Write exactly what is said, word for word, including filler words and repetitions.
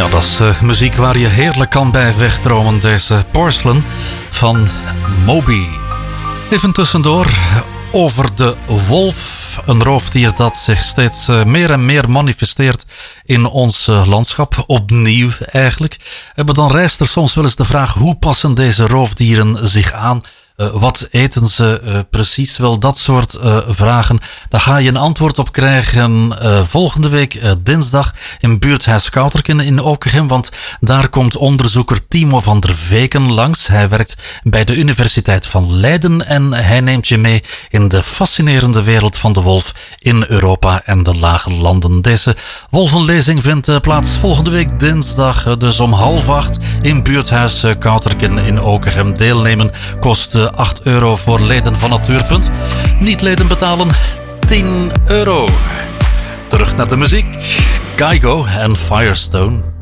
Ja, dat is uh, muziek waar je heerlijk kan bij wegdromen. Deze Porcelain van Moby. Even tussendoor over de wolf. Een roofdier dat zich steeds uh, meer en meer manifesteert in ons uh, landschap. Opnieuw eigenlijk. Uh, maar dan rijst er soms wel eens de vraag: hoe passen deze roofdieren zich aan? Uh, wat eten ze uh, precies? Wel, dat soort uh, vragen. Daar ga je een antwoord op krijgen uh, volgende week uh, dinsdag in buurthuis Kouterken in Okegem. Want daar komt onderzoeker Timo van der Veken langs. Hij werkt bij de Universiteit van Leiden en hij neemt je mee in de fascinerende wereld van de wolf in Europa en de lage landen. Deze wolvenlezing vindt uh, plaats volgende week dinsdag, uh, dus om half acht in buurthuis uh, Kouterken in Okegem. Deelnemen kost uh, acht euro voor leden van Natuurpunt. Niet leden betalen tien euro. Terug naar de muziek. Kygo en Firestone.